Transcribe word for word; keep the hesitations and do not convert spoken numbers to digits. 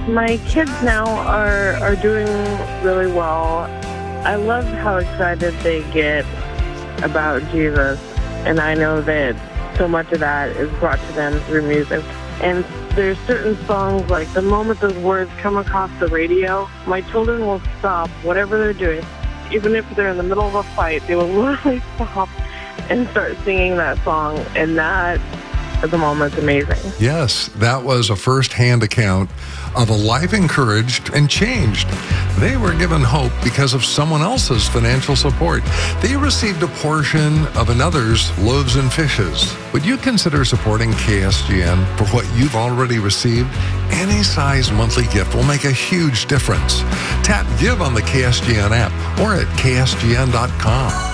My kids now are, are doing really well. I love how excited they get about Jesus, and I know that so much of that is brought to them through music. And there's certain songs, like the moment those words come across the radio, my children will stop whatever they're doing. Even if they're in the middle of a fight, they will literally stop and start singing that song, and that at the moment's amazing. Yes, that was a first-hand account of a life encouraged and changed. They were given hope because of someone else's financial support. They received a portion of another's loaves and fishes. Would you consider supporting K S G N for what you've already received? Any size monthly gift will make a huge difference. Tap Give on the K S G N app or at K S G N dot com.